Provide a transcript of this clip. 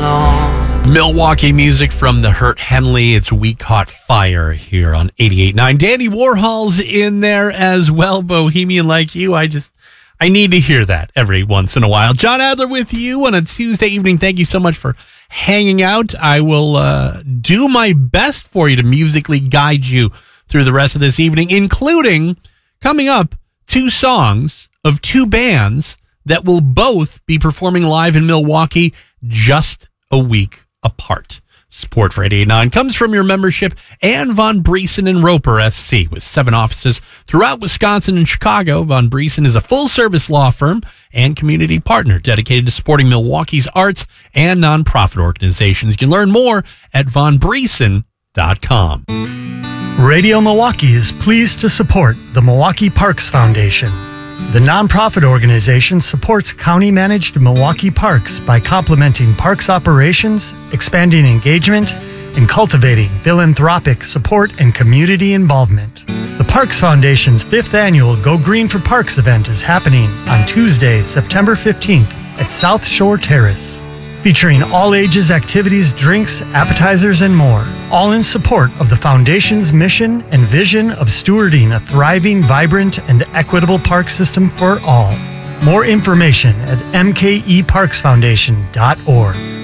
alone. Milwaukee music from the Hurt Henley. It's We Caught Fire here on 88.9. Dandy Warhol's in there as well. Bohemian Like You. I need to hear that every once in a while. John Adler with you on a Tuesday evening. Thank you so much for hanging out. I will do my best for you to musically guide you through the rest of this evening, including coming up 2 songs of 2 bands that will both be performing live in Milwaukee just a week apart. Support for 88.9 comes from your membership and Von Briesen and Roper SC. With 7 offices throughout Wisconsin and Chicago, Von Briesen is a full-service law firm and community partner dedicated to supporting Milwaukee's arts and nonprofit organizations. You can learn more at vonbriesen.com. Radio Milwaukee is pleased to support the Milwaukee Parks Foundation. The nonprofit organization supports county-managed Milwaukee parks by complementing parks operations, expanding engagement, and cultivating philanthropic support and community involvement. The Parks Foundation's 5th annual Go Green for Parks event is happening on Tuesday, September 15th at South Shore Terrace, featuring all ages activities, drinks, appetizers, and more, all in support of the Foundation's mission and vision of stewarding a thriving, vibrant, and equitable park system for all. More information at mkeparksfoundation.org.